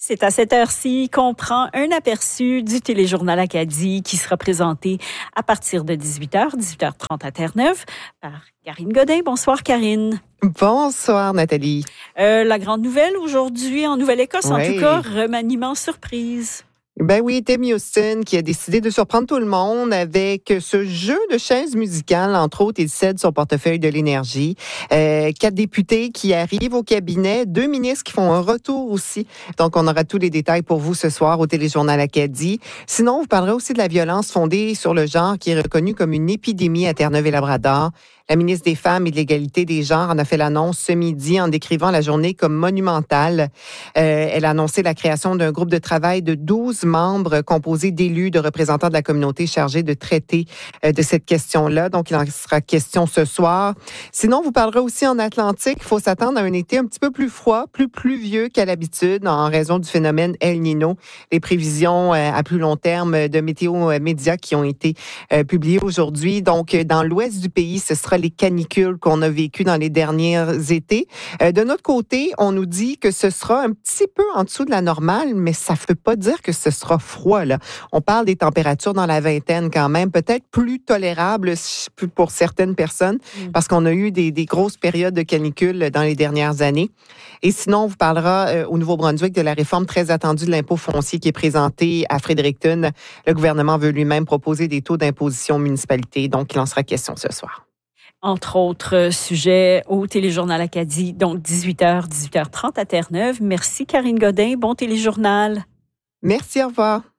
C'est à cette heure-ci qu'on prend un aperçu du téléjournal Acadie qui sera présenté à partir de 18h, 18h30 à Terre-Neuve par Karine Godin. Bonsoir Karine. Bonsoir Nathalie. La grande nouvelle aujourd'hui en Nouvelle-Écosse, en Oui. tout cas, remaniement surprise. Ben oui, Tammy Houston qui a décidé de surprendre tout le monde avec ce jeu de chaises musicales. Entre autres, il cède son portefeuille de l'énergie. 4 députés qui arrivent au cabinet, 2 ministres qui font un retour aussi. Donc, on aura tous les détails pour vous ce soir au téléjournal Acadie. Sinon, vous parlerez aussi de la violence fondée sur le genre qui est reconnue comme une épidémie à Terre-Neuve et Labrador. La ministre des Femmes et de l'Égalité des genres en a fait l'annonce ce midi en décrivant la journée comme monumentale. Elle a annoncé la création d'un groupe de travail de 12 membres composé d'élus, de représentants de la communauté chargés de traiter de cette question-là. Donc, il en sera question ce soir. Sinon, vous parlerez aussi en Atlantique. Il faut s'attendre à un été un petit peu plus froid, plus pluvieux qu'à l'habitude en raison du phénomène El Niño. Les prévisions à plus long terme de Météo Média qui ont été publiées aujourd'hui. Donc, dans l'ouest du pays, ce sera les canicules qu'on a vécues dans les derniers étés. De notre côté, on nous dit que ce sera un petit peu en dessous de la normale, mais ça ne veut pas dire que ce sera froid, là. On parle des températures dans la vingtaine quand même, peut-être plus tolérables pour certaines personnes, parce qu'on a eu des grosses périodes de canicule dans les dernières années. Et sinon, on vous parlera au Nouveau-Brunswick de la réforme très attendue de l'impôt foncier qui est présentée à Fredericton. Le gouvernement veut lui-même proposer des taux d'imposition aux municipalités, donc il en sera question ce soir. Entre autres sujets au téléjournal Acadie, donc 18h, 18h30 à Terre-Neuve. Merci Karine Godin, bon téléjournal. Merci, au revoir.